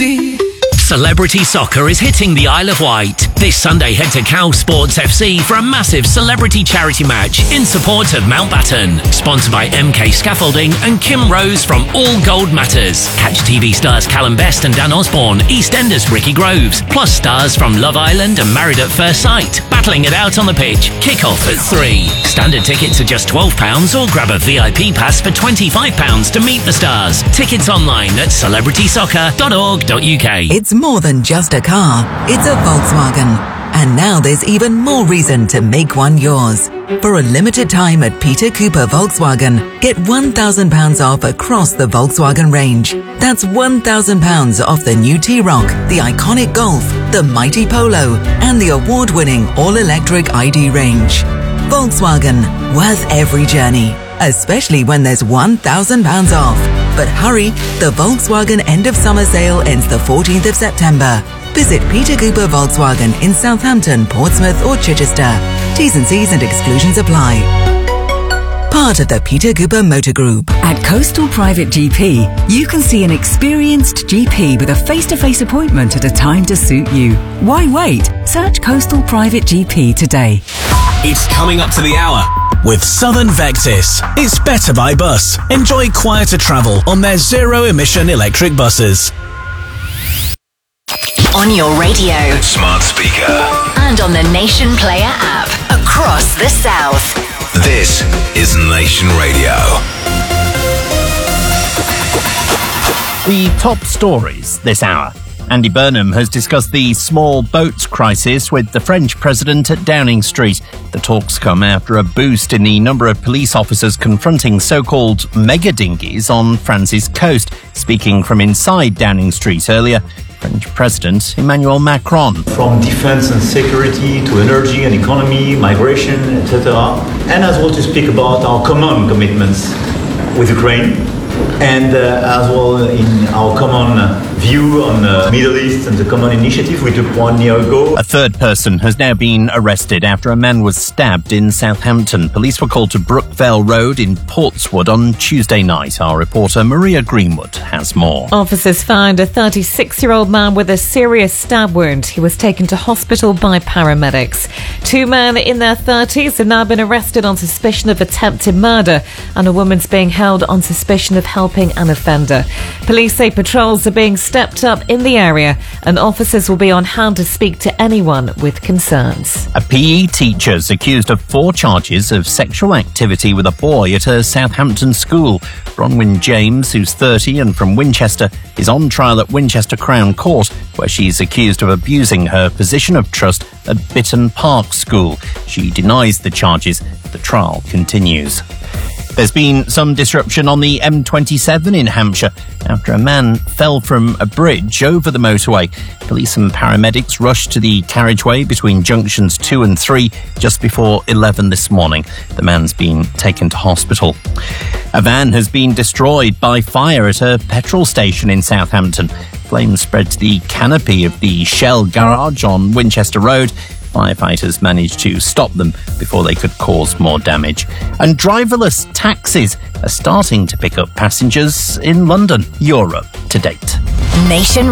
Celebrity soccer is hitting the Isle of Wight. This Sunday, head to Cow Sports FC for a massive celebrity charity match in support of Mountbatten. Sponsored by MK Scaffolding and Kim Rose from All Gold Matters. Catch TV stars Callum Best and Dan Osborne, EastEnders Ricky Groves, plus stars from Love Island and Married at First Sight, battling it out on the pitch. Kick-off at 3. Standard tickets are just £12 or grab a VIP pass for £25 to meet the stars. Tickets online at celebritysoccer.org.uk. It's more than just a car, it's a Volkswagen. And now there's even more reason to make one yours. For a limited time at Peter Cooper Volkswagen, get £1,000 off across the Volkswagen range. That's £1,000 off the new T-Roc, the iconic Golf, the mighty Polo, and the award-winning all-electric ID range. Volkswagen, worth every journey, especially when there's £1,000 off. But hurry, the Volkswagen end of summer sale ends the 14th of September. Visit Peter Cooper Volkswagen in Southampton, Portsmouth or Chichester. T's and C's and exclusions apply. Part of the Peter Cooper Motor Group. At Coastal Private GP, you can see an experienced GP with a face-to-face appointment at a time to suit you. Why wait? Search Coastal Private GP today. It's coming up to the hour. With Southern Vectis, it's better by bus. Enjoy quieter travel on their zero-emission electric buses. On your radio, smart speaker, and on the Nation Player app across the South. This is Nation Radio. The top stories this hour. Andy Burnham has discussed the small boats crisis with the French president at Downing Street. The talks come after a boost in the number of police officers confronting so-called mega dinghies on France's coast. Speaking from inside Downing Street earlier, French President Emmanuel Macron. From defense and security to energy and economy, migration, etc. And as well to speak about our common commitments with Ukraine. And as well in our common view on the Middle East and the common initiative we took 1 year ago. A third person has now been arrested after a man was stabbed in Southampton. Police were called to Brookvale Road in Portswood on Tuesday night. Our reporter Maria Greenwood has more. Officers found a 36-year-old man with a serious stab wound. He was taken to hospital by paramedics. 2 men in their 30s have now been arrested on suspicion of attempted murder, and a woman's being held on suspicion of helping an offender. Police say patrols are being stepped up in the area and officers will be on hand to speak to anyone with concerns. A PE teacher is accused of 4 charges of sexual activity with a boy at a Southampton school. Bronwyn James, who's 30 and from Winchester, is on trial at Winchester Crown Court, where she's accused of abusing her position of trust at Bitton Park School. She denies the charges. The trial continues. There's been some disruption on the M27 in Hampshire after a man fell from a bridge over the motorway. Police and paramedics rushed to the carriageway between junctions 2 and 3 just before 11 this morning. The man's been taken to hospital. A van has been destroyed by fire at a petrol station in Southampton. Flames spread to the canopy of the Shell garage on Winchester Road. Firefighters managed to stop them before they could cause more damage. And driverless taxis are starting to pick up passengers in London, Europe to date. Nation